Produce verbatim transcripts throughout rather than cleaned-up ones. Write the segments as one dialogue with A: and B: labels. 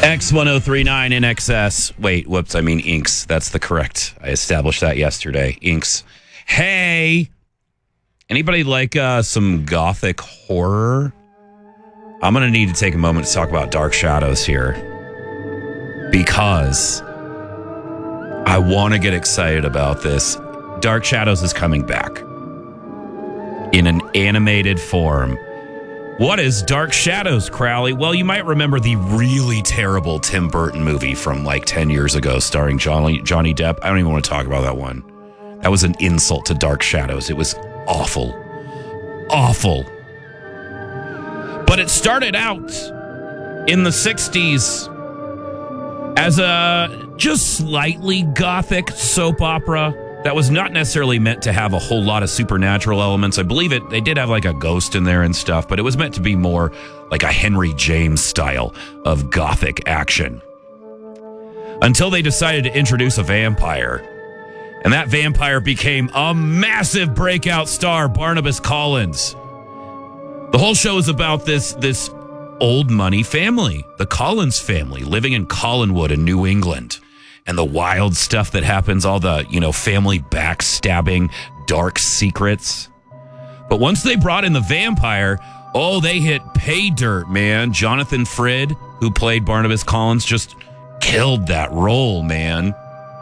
A: X ten thirty-nine N X S. Wait, whoops, I mean Inks. That's the correct. I established that yesterday. Inks. Hey, anybody like uh, some gothic horror? I'm going to need to take a moment to talk about Dark Shadows here because I want to get excited about this. Dark Shadows is coming back in an animated form. What is Dark Shadows, Crowley? Well, you might remember the really terrible Tim Burton movie from like ten years ago starring Johnny, Johnny Depp. I don't even want to talk about that one. That was an insult to Dark Shadows. It was awful. Awful. But it started out in the sixties as a just slightly gothic soap opera that was not necessarily meant to have a whole lot of supernatural elements. I believe it, they did have like a ghost in there and stuff, but it was meant to be more like a Henry James style of gothic action. Until they decided to introduce a vampire. And that vampire became a massive breakout star, Barnabas Collins. The whole show is about this, this old money family, the Collins family, living in Collinwood in New England. And the wild stuff that happens, all the, you know, family backstabbing, dark secrets. But once they brought in the vampire, oh, they hit pay dirt, man. Jonathan Frid, who played Barnabas Collins, just killed that role, man.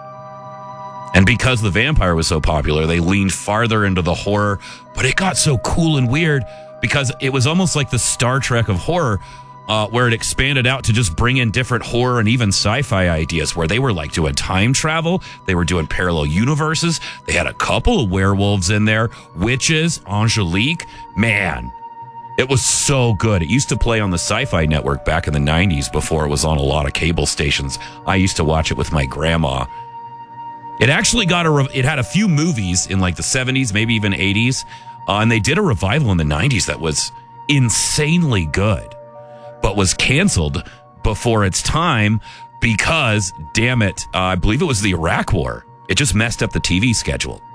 A: And because the vampire was so popular, they leaned farther into the horror. But it got so cool and weird because it was almost like the Star Trek of horror. Uh, where it expanded out to just bring in different horror and even sci-fi ideas where they were like doing time travel. They were doing parallel universes. They had a couple of werewolves in there, witches, Angelique. Man, it was so good. It used to play on the Sci-Fi Network back in the nineties before it was on a lot of cable stations. I used to watch it with my grandma. It actually got a, re- it had a few movies in like the seventies, maybe even eighties. Uh, and they did a revival in the nineties that was insanely good, but was canceled before its time because, damn it, uh, I believe it was the Iraq War. It just messed up the T V schedule.